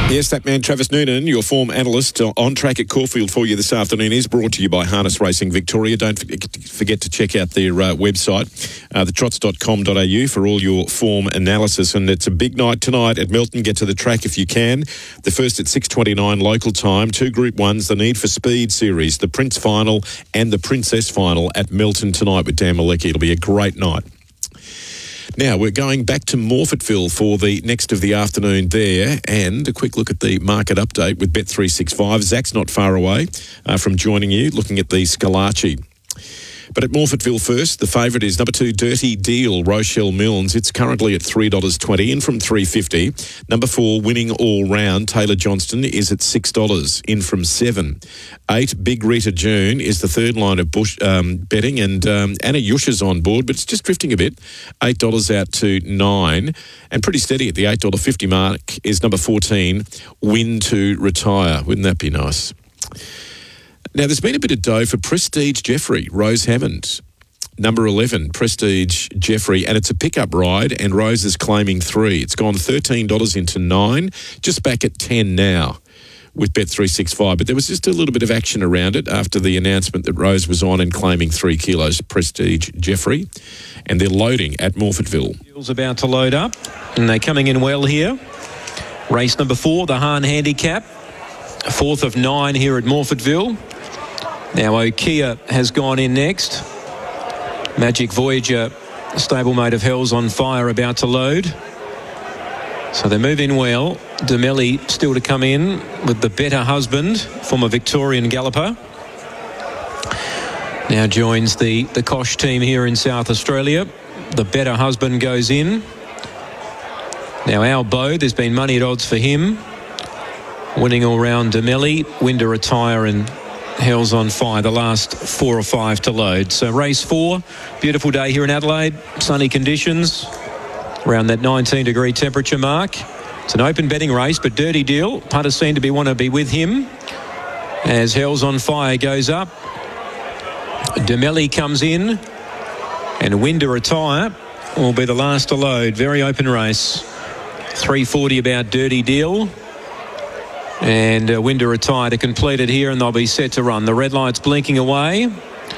Yes, that man Travis Noonan, your form analyst on track at Caulfield for you this afternoon, is brought to you by Harness Racing Victoria. Don't forget to check out their website, thetrots.com.au, for all your form analysis. And it's a big night tonight at Melton. Get to the track if you can. The first at 6:29 local time. 2 Group 1s, the Need for Speed series, the Prince Final and the Princess Final at Melton tonight with Dan Malecki. It'll be a great night. Now, we're going back to Morphettville for the next of the afternoon there, and a quick look at the market update with Bet365. Zach's not far away from joining you, looking at the Scalacci. But at Morphettville first, the favourite is number 2, Dirty Deal, Rochelle Milnes. It's currently at $3.20, in from $3.50. Number 4, Winning All Round, Taylor Johnston, is at $6, in from $7. 8, Big Rita June is the third line of betting, and Anna Yusha's on board, but it's just drifting a bit. $8 out to $9. And pretty steady at the $8.50 mark is number 14, Win to Retire. Wouldn't that be nice? Now, there's been a bit of dough for Prestige Jeffrey, Rose Hammond. Number 11, Prestige Jeffrey, and it's a pickup ride, and Rose is claiming 3. It's gone $13 into 9, just back at 10 now with Bet365. But there was just a little bit of action around it after the announcement that Rose was on and claiming 3 kilos, Prestige Jeffrey. And they're loading at Morphettville. Wheels about to load up, and they're coming in well here. Race number 4, the Hahn Handicap. 4th of 9 here at Morphettville. Now Okia has gone in next. Magic Voyager, stablemate of Hell's on Fire, about to load. So they're moving well. Demelli still to come in with the Better Husband, former Victorian galloper. Now joins the Kosh team here in South Australia. The Better Husband goes in. Now Our Bow, there's been money at odds for him. Winning All Round, Demelli, Win to Retire, and Hell's on Fire, the last 4 or 5 to load. So race 4, beautiful day here in Adelaide, sunny conditions, around that 19-degree temperature mark. It's an open betting race, but Dirty Deal, punters seem to want to be with him as Hell's on Fire goes up. Demelli comes in, and Win to Retire will be the last to load. Very open race. 3:40 about Dirty Deal. And Win to Retire to complete it here, and they'll be set to run. The red light's blinking away.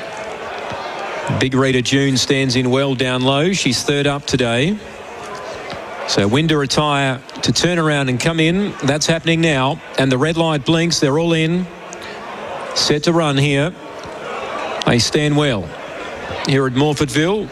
Big Rita June stands in well down low. She's third up today. So Win to Retire to turn around and come in. That's happening now. And the red light blinks. They're all in. Set to run here. They stand well here at Morphettville.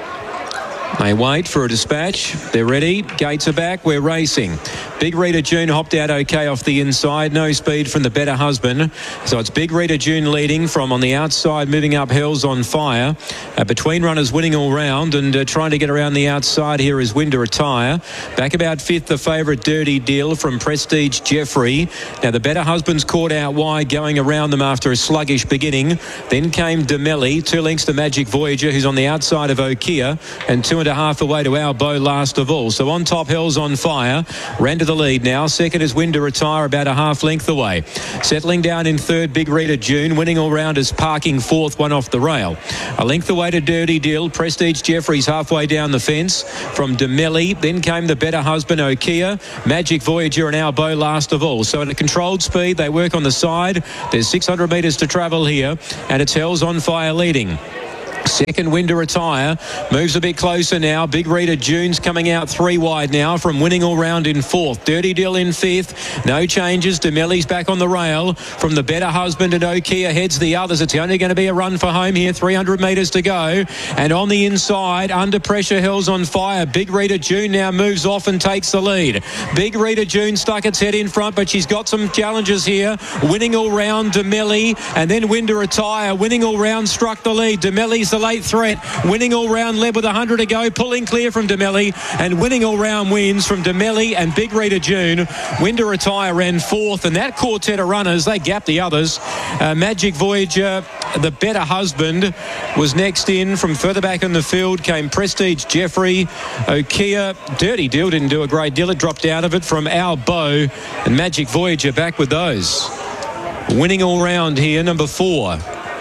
They wait for a dispatch. They're ready. Gates are back. We're racing. Big Rita June hopped out okay off the inside. No speed from the Better Husband. So it's Big Rita June leading from on the outside, moving up Hell's on Fire. Between runners Winning All Round, and trying to get around the outside here is Win to Retire. Back about 5th, the favourite Dirty Deal from Prestige Jeffrey. Now the Better Husband's caught out wide, going around them after a sluggish beginning. Then came Demelli, 2 lengths to Magic Voyager, who's on the outside of Okia, and 2.5 away to Our Bow last of all. So on top, Hell's on Fire. Ran to the lead now. Second is Win to Retire, about a half length away. Settling down in 3rd, Big Rita June. Winning All Round is parking 4th, one off the rail. A length away to Dirty Deal. Prestige Jeffrey's halfway down the fence from Demelli. Then came the Better Husband, Okia, Magic Voyager, and Our Bow last of all. So at a controlled speed, they work on the side. There's 600 metres to travel here, and it's Hell's on Fire leading. Second, Win to Retire, moves a bit closer now. Big Rita June's coming out 3 wide now from Winning All Round in 4th. Dirty Deal in 5th. No changes. Demelli's back on the rail from the Better Husband, and Okia heads the others. It's only going to be a run for home here. 300 metres to go. And on the inside, under pressure, Hell's on Fire. Big Rita June now moves off and takes the lead. Big Rita June stuck its head in front, but she's got some challenges here. Winning All Round, Demelli, and then Win to Retire. Winning All Round struck the lead. Demelli's the late threat. Winning All Round led with 100 to go, pulling clear from Demelli, and Winning All Round wins from Demelli and Big Rita June. Win to Retire ran 4th, and that quartet of runners, they gapped the others. Magic Voyager, the Better Husband, was next in. From further back in the field came Prestige Jeffrey, Okia. Dirty Deal didn't do a great deal. It dropped out of it from Our Bow, and Magic Voyager back with those. Winning All Round here, number 4.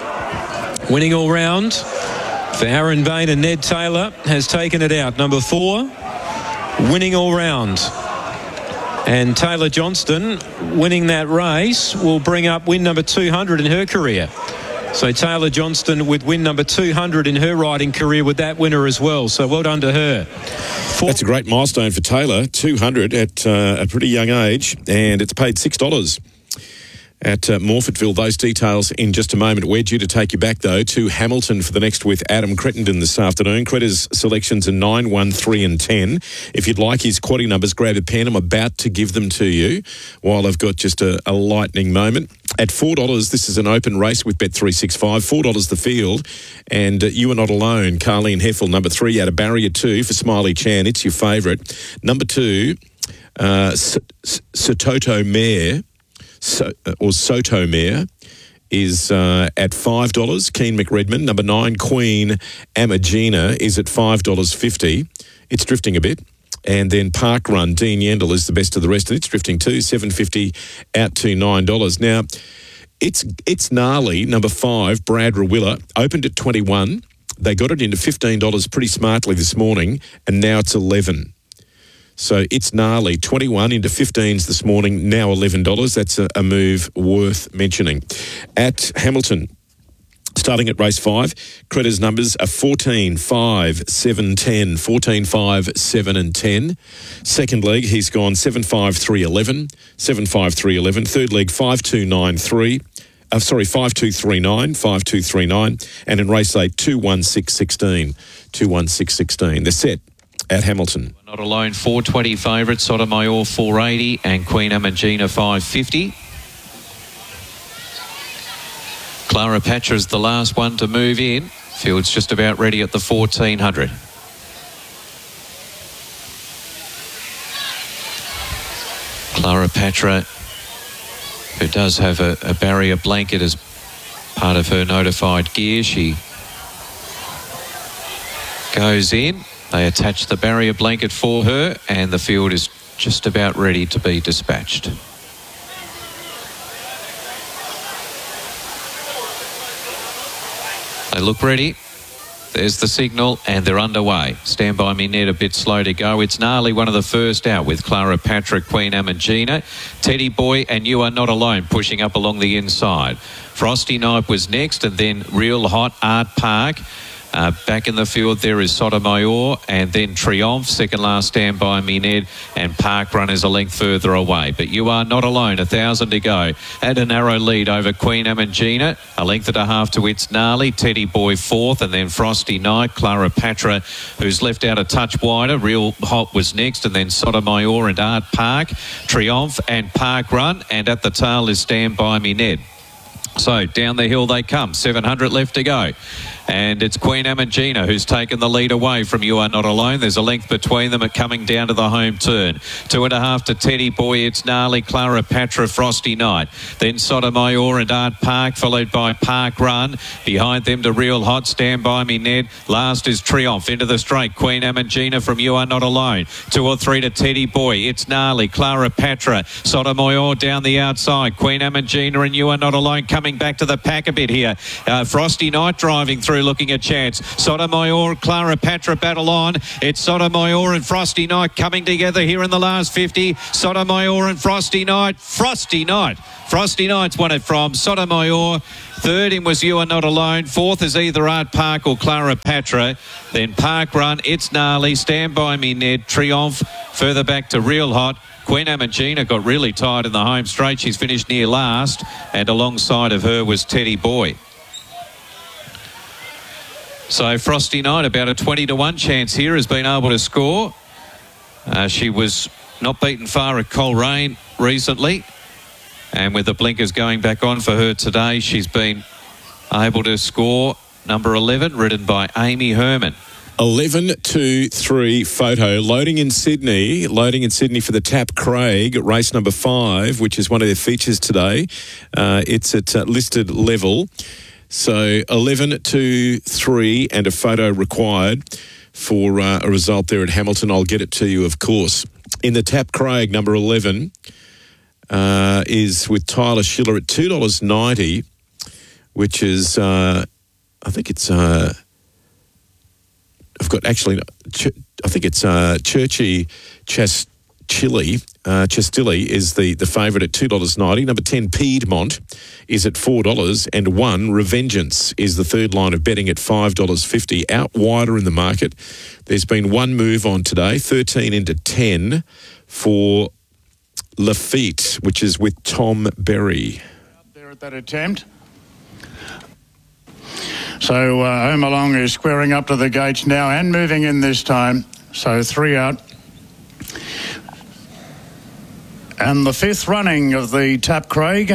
Winning All Round for Aaron Bain and Ned Taylor has taken it out. Number 4, Winning All Round. And Taylor Johnston winning that race will bring up win number 200 in her career. So Taylor Johnston with win number 200 in her riding career with that winner as well. So well done to her. That's a great milestone for Taylor, 200 at a pretty young age, and it's paid $6 at Morfettville. Those details in just a moment. We're due to take you back, though, to Hamilton for the next with Adam Crittenden this afternoon. Cretter's selections are 9, 1, 3 and 10. If you'd like his quaddie numbers, grab a pen. I'm about to give them to you while I've got just a lightning moment. At $4, this is an open race with Bet365. $4 the field. And You Are Not Alone, Carleen Heffel, number 3 out of barrier 2 for Smiley Chan. It's your favourite. Number 2, Sototo Mare. Soto Mare is at $5. Keen McRedmond. Number 9, Queen Amagina, is at $5.50. It's drifting a bit. And then Park Run, Dean Yendall is the best of the rest, and it's drifting too, $7.50 out to $9. Now, it's gnarly. Number 5, Brad Rawilla, opened at 21. They got it into $15 pretty smartly this morning, and now it's 11. So it's gnarly. 21 into 15s this morning, now $11. That's a move worth mentioning. At Hamilton, starting at race 5, Cretter's numbers are 14, 5, 7, 10, 14, 5, 7 and 10. Second leg, he's gone 7, 5, 3, 11, 7, 5, 3, 11. Third leg, 5, 2, 9, 3. 5, 2, 3, 9, 5, 2, 3, 9. And in race 8, 2, 1, 6, 16, 2, 1, 6, 16. They're set at Hamilton. Not Alone, 420 favourite, Sotomayor 480 and Queen Amagina 550. Clara Patra's the last one to move in. Field's just about ready at the 1400. Clara Patra, who does have a barrier blanket as part of her notified gear, she goes in. They attach the barrier blanket for her, and the field is just about ready to be dispatched. They look ready. There's the signal, and they're underway. Stand by me, Ned, a bit slow to go. It's Gnarly, one of the first out with Clara Patra, Queen Amagina. Teddy Boy and You Are Not Alone pushing up along the inside. Frosty Night was next, and then Real Hot, Art Park. Back in the field there is Sotomayor, and then Triumph, second last Stand By Me Ned, and Park Run is a length further away. But You Are Not Alone, 1,000 to go. At a narrow lead over Queen Amagina, a length and a half to It's Gnarly, Teddy Boy fourth, and then Frosty Night, Clara Patra, who's left out a touch wider. Real Hot was next, and then Sotomayor and Art Park, Triumph and Park Run, and at the tail is Stand By Me Ned. So down the hill they come, 700 left to go. And it's Queen Amagina who's taken the lead away from You Are Not Alone. There's a length between them coming down to the home turn. 2.5 to Teddy Boy, It's Gnarly, Clara Patra, Frosty Night. Then Sotomayor and Art Park, followed by Park Run. Behind them to Real Hot, Stand By Me Ned. Last is Triumph into the straight. Queen Amagina from You Are Not Alone. 2 or 3 to Teddy Boy, It's Gnarly, Clara Patra, Sotomayor down the outside. Queen Amagina and You Are Not Alone coming back to the pack a bit here. Frosty Night driving through, looking a chance. Sotomayor, Clara Patra battle on. It's Sotomayor and Frosty Night coming together here in the last 50. Sotomayor and Frosty Night. Frosty Night's won it from Sotomayor. Third in was You Are Not Alone. Fourth is either Art Park or Clara Patra. Then Park Run, It's Gnarly, Stand By Me Ned, Triumph. Further back to Real Hot. Queen Amagina got really tired in the home straight. She's finished near last, and alongside of her was Teddy Boy. So Frosty Night, about a 20-1 chance here, has been able to score. She was not beaten far at Coleraine recently, and with the blinkers going back on for her today, she's been able to score. Number 11, ridden by Amy Herman. 11-2-3 photo loading in Sydney for the Tap Craig race number 5, which is one of their features today. It's at listed level. So 11-2-3 and a photo required for a result there at Hamilton. I'll get it to you, of course. In the Tap Craig, number 11 is with Tyler Schiller at $2.90, which is, I think it's, I think it's Churchy Chestilly is the favourite at $2.90. Number 10, Piedmont, is at $4. And 1, Revengeance, is the third line of betting at $5.50. Out wider in the market. There's been one move on today, 13 into 10 for Lafitte, which is with Tom Berry. There at that attempt. So Home Along is squaring up to the gates now and moving in this time. So 3 out. And the 5th running of the Tap Craig.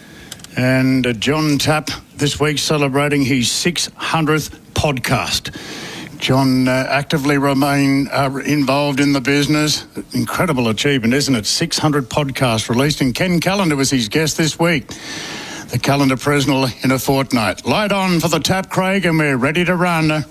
And John Tapp this week celebrating his 600th podcast. John actively remain involved in the business. Incredible achievement, isn't it? 600 podcasts released, and Ken Callender was his guest this week. The Callender Presnell in a fortnight. Light on for the Tap Craig, and we're ready to run.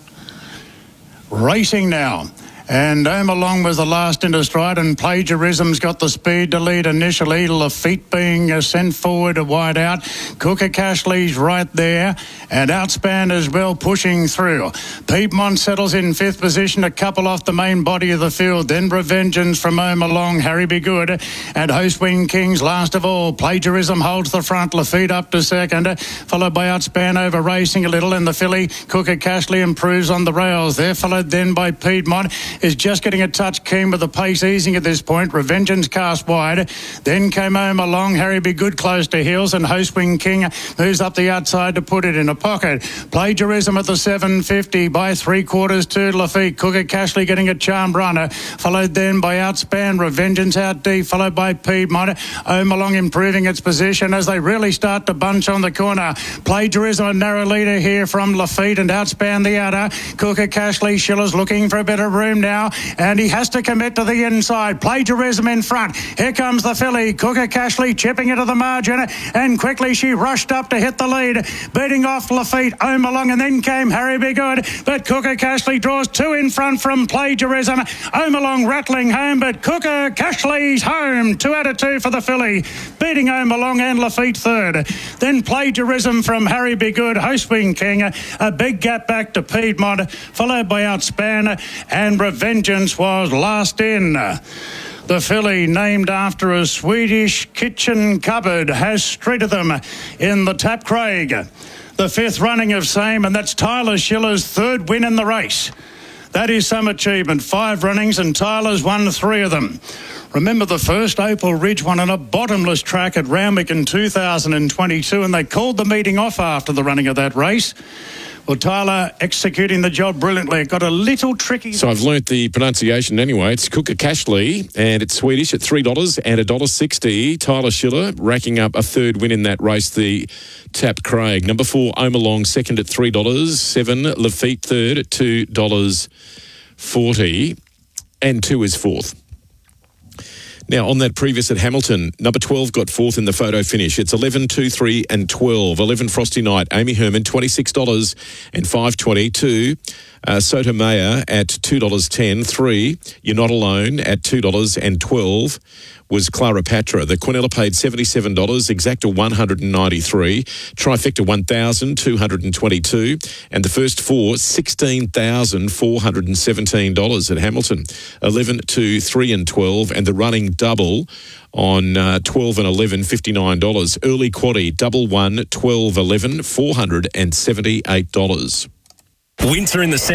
Racing now. And Home Along was the last into stride, and Plagiarism's got the speed to lead initially. Lafitte being sent forward a wide out. Cooker Cashley's right there, and Outspan as well pushing through. Piedmont settles in 5th position, a couple off the main body of the field. Then Revengeance from Home Along, Harry Be Good, and Host Wing Kings last of all. Plagiarism holds the front, Lafitte up to 2nd, followed by Outspan over racing a little, and the filly Cooker Cashley improves on the rails. They're followed then by Piedmont, is just getting a touch keen with the pace easing at this point. Revengeance cast wide. Then came Home Along. Harry Be Good close to heels, and Host Wing King moves up the outside to put it in a pocket. Plagiarism at the 750 by 3/4 to Lafitte. Cooker Cashley getting a charmed runner, followed then by Outspan. Revengeance out deep, followed by Piedmont. Home Along improving its position as they really start to bunch on the corner. Plagiarism a narrow leader here from Lafitte, and Outspan the outer. Cooker Cashley, Schiller's looking for a bit of room now, and he has to commit to the inside. Plagiarism in front. Here comes the filly. Cooker Cashley chipping into the margin, and quickly she rushed up to hit the lead, beating off Lafitte. Home Along, and then came Harry Be Good, but Cooker Cashley draws 2 in front from Plagiarism. Home Along rattling home, but Cooker Cashley's home. 2 out of 2 for the filly, beating Home Along and Lafitte 3rd. Then Plagiarism from Harry Be Good. Host Wing King, a big gap back to Piedmont, followed by Outspan, and Revengeance was last in. The filly, named after a Swedish kitchen cupboard, has Street of them in the Tap Craig. The 5th running of same, and that's Tyler Schiller's 3rd win in the race. That is some achievement. 5 runnings, and Tyler's won 3 of them. Remember the first Opal Ridge one on a bottomless track at Randwick in 2022, and they called the meeting off after the running of that race. Well, Tyler executing the job brilliantly. It got a little tricky. So I've learnt the pronunciation anyway. It's Cooker Cashley, and it's Swedish at $3 and $1.60. Tyler Schiller racking up a 3rd win in that race, the Tap Craig. Number 4, Home Along, 2nd at $3. 7, Lafitte, 3rd at $2.40. And 2 is 4th. Now, on that previous at Hamilton, number 12 got 4th in the photo finish. It's 11, 2, 3 and 12. 11 Frosty Night, Amy Herman, $26 and $5.22. Sotomayor at $2.10. 3, You're Not Alone at $2 and $12 was Clara Patra. The Quinella paid $77, Exacta $193, Trifecta $1,222, and the first 4, $16,417 at Hamilton. 11, 2, 3 and 12, and the running double on 12 and 11, $59. Early quaddie, double 1, 12, 11, $478. Winter in the